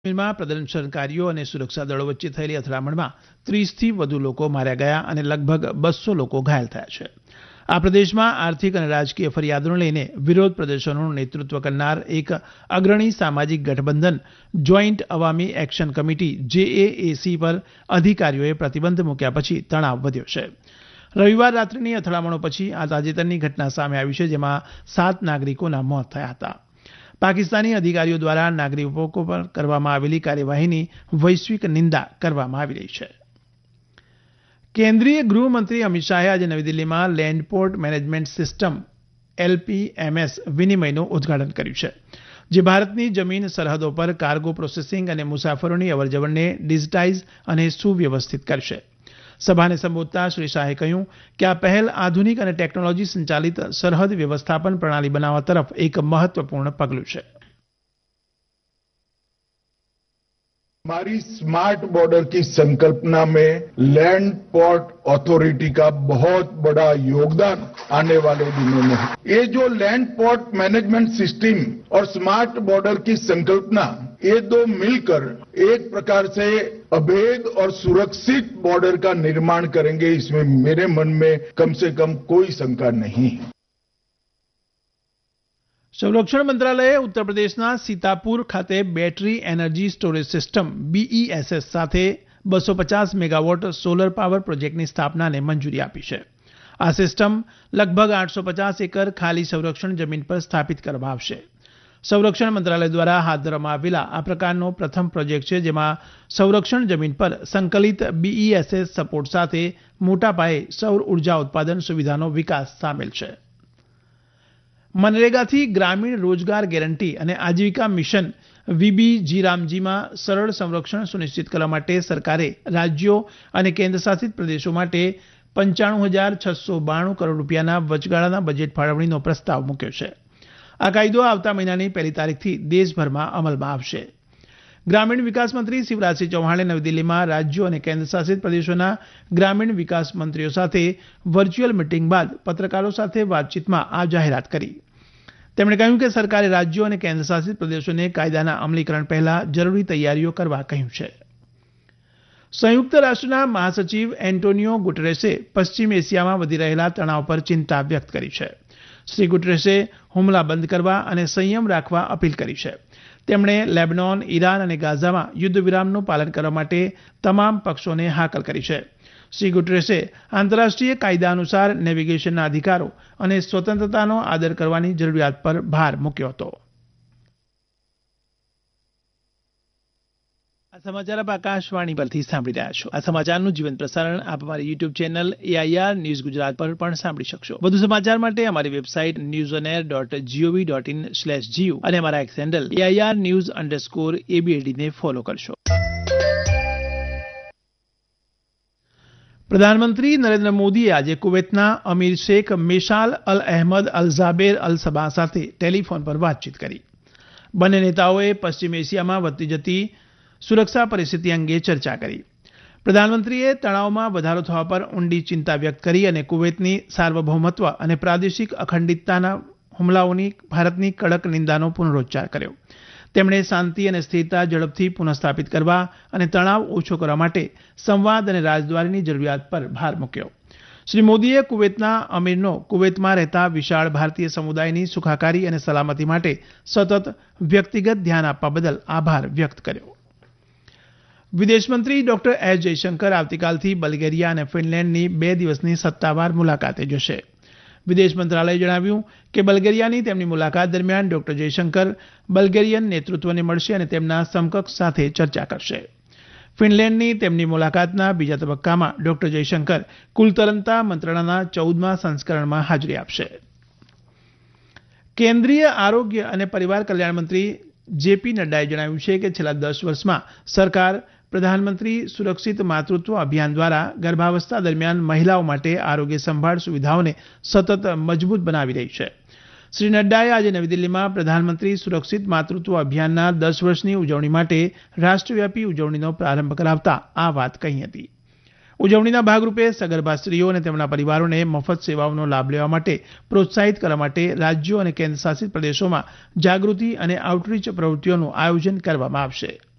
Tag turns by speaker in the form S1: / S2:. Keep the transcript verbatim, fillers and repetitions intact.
S1: કાશ્મીરમાં પ્રદર્શનકારીઓ અને સુરક્ષા દળો વચ્ચે થયેલી અથડામણમાં ત્રીસથી વધુ લોકો માર્યા ગયા અને લગભગ બસો લોકો ઘાયલ થયા છે. આ પ્રદેશમાં આર્થિક અને રાજકીય ફરિયાદોને લઈને વિરોધ પ્રદર્શનોનું નેતૃત્વ કરનાર એક અગ્રણી સામાજિક ગઠબંધન જોઈન્ટ અવામી એક્શન કમિટી જેએએસી પર અધિકારીઓએ પ્રતિબંધ મૂક્યા પછી તણાવ વધ્યો છે. રવિવાર રાત્રિની અથડામણો પછી આ તાજેતરની ઘટના સામે આવી છે, જેમાં સાત નાગરિકોના મોત થયા હતા. પાકિસ્તાની અધિકારીઓ દ્વારા નાગરિકો પર કરવામાં આવેલી કાર્યવાહીની વૈશ્વિક નિંદા કરવામાં આવી રહી છે. કેન્દ્રીય ગૃહમંત્રી અમિત શાહે આજે નવી દિલ્હીમાં લેન્ડ પોર્ટ મેનેજમેન્ટ સિસ્ટમ એલપીએમએસ વિનિમયનું ઉદઘાટન કર્યું છે, જે ભારતની જમીન સરહદો પર કાર્ગો પ્રોસેસિંગ અને મુસાફરોની અવરજવરને ડિજિટાઇઝ અને સુવ્યવસ્થિત કરશે. સભાને સંબોધતા શ્રી શાહે કહ્યું કે આ પહેલ આધુનિક અને ટેકનોલોજી સંચાલિત સરહદ વ્યવસ્થાપન પ્રણાલી બનાવવા તરફ એક મહત્વપૂર્ણ પગલું છે.
S2: हमारी स्मार्ट बॉर्डर की संकल्पना में लैंड पोर्ट अथॉरिटी का बहुत बड़ा योगदान आने वाले दिनों में है. ये जो लैंड पोर्ट मैनेजमेंट सिस्टम और स्मार्ट बॉर्डर की संकल्पना, ये दो मिलकर एक प्रकार से अभेद और सुरक्षित बॉर्डर का निर्माण करेंगे. इसमें मेरे मन में कम से कम कोई शंका नहीं है.
S1: સંરક્ષણ મંત્રાલયે ઉત્તર પ્રદેશના સીતાપુર ખાતે બેટરી એનર્જી સ્ટોરેજ સિસ્ટમ બીઈએસએસ સાથે બસો પચાસ મેગાવોટ સોલર પાવર પ્રોજેક્ટની સ્થાપનાને મંજૂરી આપી છે. આ સિસ્ટમ લગભગ આઠસો પચાસ એકર ખાલી સંરક્ષણ જમીન પર સ્થાપિત કરવામાં આવશે. સંરક્ષણ મંત્રાલય દ્વારા હાથ ધરવામાં આવેલા આ પ્રકારનો પ્રથમ પ્રોજેક્ટ છે, જેમાં સંરક્ષણ જમીન પર સંકલિત બીઈએસએસ સપોર્ટ સાથે મોટા પાયે સૌર ઉર્જા ઉત્પાદન સુવિધાનો વિકાસ સામેલ છે. મનરેગાથી ગ્રામીણ રોજગાર ગેરંટી અને આજીવિકા મિશન વીબીજીરામજીમાં સરળ સંરક્ષણ સુનિશ્ચિત કરવા માટે સરકારે રાજ્યો અને કેન્દ્રશાસિત પ્રદેશો માટે પંચાણું હજાર છસો બાણું કરોડ રૂપિયાના વચગાળાના બજેટ ફાળવણીનો પ્રસ્તાવ મૂક્યો છે. આ કાયદો આવતા મહિનાની પહેલી તારીખથી દેશભરમાં અમલમાં આવશે. ગ્રામીણ વિકાસ મંત્રી શિવરાજસિંહ ચૌહાણે નવી દિલ્હીમાં રાજ્યો અને કેન્દ્રશાસિત પ્રદેશોના ગ્રામીણ વિકાસ મંત્રીઓ સાથે વર્ચ્યુઅલ મિટિંગ બાદ પત્રકારો સાથે વાતચીતમાં આ જાહેરાત કરી. તેમણે કહ્યું કે સરકારે રાજ્યો અને કેન્દ્રશાસિત પ્રદેશોને કાયદાના અમલીકરણ પહેલા જરૂરી તૈયારીઓ કરવા કહ્યું છે. સંયુક્ત રાષ્ટ્રના મહાસચિવ એન્ટોનિયો ગુટેરેસે પશ્ચિમ એશિયામાં વધી રહેલા તણાવ પર ચિંતા વ્યક્ત કરી છે. શ્રી ગુટેરેસે હુમલા બંધ કરવા અને સંયમ રાખવા અપીલ કરી છે. તેમણે લેબનોન, ઈરાન અને ગાઝામાં યુદ્ધ વિરામનું પાલન કરવા માટે તમામ પક્ષોને હાકલ કરી છે. શ્રી ગુટેરેસે આંતરરાષ્ટ્રીય કાયદા અનુસાર નેવિગેશનના અધિકારો અને સ્વતંત્રતાનો આદર કરવાની જરૂરિયાત પર ભાર મૂક્યો હતો. આ સમાચાર આપ આકાશવાણી પરથી સાંભળી રહ્યા છો. આ સમાચારનું જીવંત પ્રસારણ આપ અમારી YouTube channel AIR news Gujarat પર પણ સાંભળી શકશો. વધુ સમાચાર માટે અમારી website news on air dot GOV dot in slash GU અને અમારા x handle AIR news underscore એબીએડીને follow કરશો. પ્રધાનમંત્રી નરેન્દ્ર મોદીએ આજે કુવૈતના અમીર શેખ મેશાલ અલ અહેમદ અલ ઝાબેર અલ સબાહ સાથે ટેલિફોન પર વાતચીત કરી. બંને નેતાઓએ પશ્ચિમ એશિયામાં વધતી જતી સુરક્ષા પરિસ્થિતિ અંગે ચર્ચા કરી. પ્રધાનમંત્રીએ તણાવમાં વધારો થવા પર ઊંડી ચિંતા વ્યક્ત કરી અને કુવૈતની સાર્વભૌમત્વ અને પ્રાદેશિક અખંડિતતાના હુમલાઓની ભારતની કડક નિંદાનો પુનરોચ્ચાર કર્યો. તેમણે શાંતિ અને સ્થિરતા ઝડપથી પુનઃસ્થાપિત કરવા અને તણાવ ઓછો કરવા માટે સંવાદ અને રાજદ્વારીની જરૂરિયાત પર ભાર મૂક્યો. શ્રી મોદીએ કુવૈતના અમીરનો કુવૈતમાં રહેતા વિશાળ ભારતીય સમુદાયની સુખાકારી અને સલામતી માટે સતત વ્યક્તિગત ધ્યાન આપવા બદલ આભાર વ્યક્ત કર્યો. વિદેશમંત્રી ડોક્ટર એસ જયશંકર આવતીકાલથી બલ્ગેરિયા અને ફિનલેન્ડની બે દિવસની સત્તાવાર મુલાકાતે જશે. વિદેશ મંત્રાલયે જણાવ્યું કે બલ્ગેરિયાની તેમની મુલાકાત દરમિયાન ડોક્ટર જયશંકર બલ્ગેરિયન નેતૃત્વને મળશે અને તેમના સમકક્ષ સાથે ચર્ચા કરશે. ફિનલેન્ડની તેમની મુલાકાતના બીજા તબક્કામાં ડોક્ટર જયશંકર કુલ તરંતા મંત્રણાના ચૌદમા સંસ્કરણમાં હાજરી આપશે. કેન્દ્રીય આરોગ્ય અને પરિવાર કલ્યાણ મંત્રી જેપી નડ્ડાએ જણાવ્યું છે કે છેલ્લા દસ વર્ષમાં સરકાર પ્રધાનમંત્રી સુરક્ષિત માતૃત્વ અભિયાન દ્વારા ગર્ભાવસ્થા દરમિયાન મહિલાઓ માટે આરોગ્ય સંભાળ સુવિધાઓને સતત મજબૂત બનાવી રહી છે. શ્રી નડ્ડાએ આજે નવી દિલ્હીમાં પ્રધાનમંત્રી સુરક્ષિત માતૃત્વ અભિયાનના દસ વર્ષની ઉજવણી માટે રાષ્ટ્રવ્યાપી ઉજવણીનો પ્રારંભ કરાવતા આ વાત કહી હતી. ઉજવણીના ભાગરૂપે સગર્ભા સ્ત્રીઓ અને તેમના પરિવારોને મફત સેવાઓનો લાભ લેવા માટે પ્રોત્સાહિત કરવા માટે રાજ્યો અને કેન્દ્રશાસિત પ્રદેશોમાં જાગૃતિ અને આઉટરીચ પ્રવૃત્તિઓનું આયોજન કરવામાં આવશે.